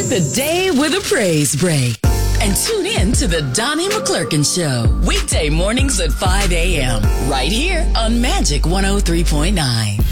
the day with a praise break. And tune in to the Donnie McClurkin Show, weekday mornings at 5 a.m. right here on Magic 103.9.